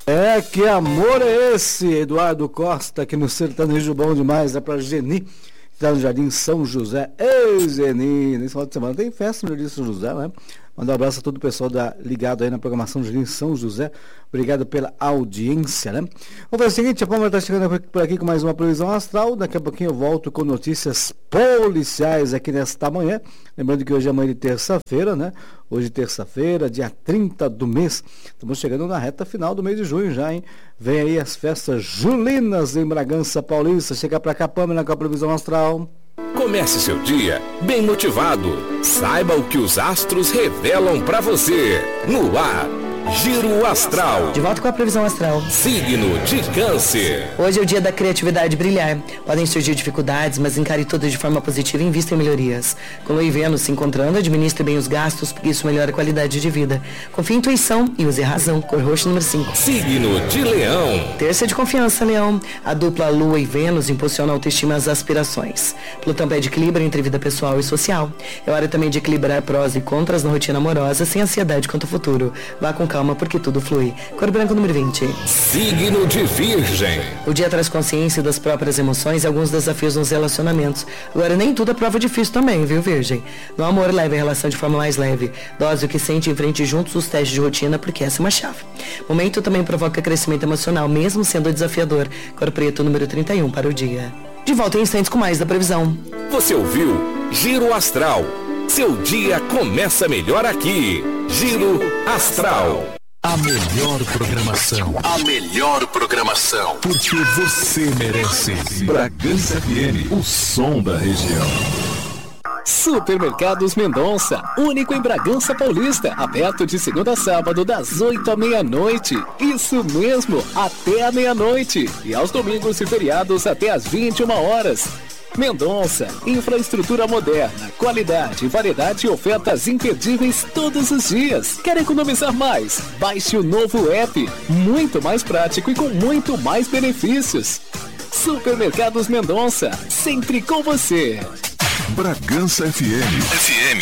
Que amor é esse? Eduardo Costa aqui no Sertanejo Bom Demais. É pra Geni, que tá no Jardim São José. Ei, Geni, nesse final de semana tem festa no Jardim São José, né? Mandar um abraço a todo o pessoal ligado aí na programação do Jardim São José. Obrigado pela audiência, né? Vamos fazer o seguinte, a Palma está chegando por aqui com mais uma previsão astral. Daqui a pouquinho eu volto com notícias policiais aqui nesta manhã. Lembrando que hoje é manhã de terça-feira, né? Hoje terça-feira, dia 30 do mês. Estamos chegando na reta final do mês de junho já, hein? Vem aí as festas julinas em Bragança Paulista. Chega pra cá, Pamela, com a previsão astral. Comece seu dia bem motivado. Saiba o que os astros revelam para você. No ar, Giro Astral. De volta com a previsão astral. Signo de Câncer. Hoje é o dia da criatividade brilhar. Podem surgir dificuldades, mas encare tudo de forma positiva e invista em melhorias. Com Lua e Vênus se encontrando, administre bem os gastos, porque isso melhora a qualidade de vida. Confie em intuição e use razão. Cor roxa número 5. Signo de Leão. Terça de confiança, Leão. A dupla Lua e Vênus impulsiona a autoestima e as aspirações. Plutão pede equilíbrio entre vida pessoal e social. É hora também de equilibrar prós e contras na rotina amorosa, sem ansiedade quanto ao futuro. Vá com calma, porque tudo flui. Cor branca número 20. Signo de Virgem. O dia traz consciência das próprias emoções e alguns desafios nos relacionamentos. Agora, nem tudo é prova difícil também, viu, Virgem? No amor, leve a relação de forma mais leve. Dose o que sente e enfrente juntos os testes de rotina, porque essa é uma chave. Momento também provoca crescimento emocional, mesmo sendo desafiador. Cor preto número 31 para o dia. De volta em instantes com mais da previsão. Você ouviu Giro Astral. Seu dia começa melhor aqui. Giro Astral. A melhor programação. A melhor programação. Porque você merece. Bragança FM, o som da região. Supermercados Mendonça, único em Bragança Paulista, aberto de segunda a sábado das 8 à meia-noite. Isso mesmo, até a meia-noite. E aos domingos e feriados até às 21 horas. Mendonça, infraestrutura moderna, qualidade, variedade e ofertas imperdíveis todos os dias. Quer economizar mais? Baixe o novo app, muito mais prático e com muito mais benefícios. Supermercados Mendonça, sempre com você. Bragança FM.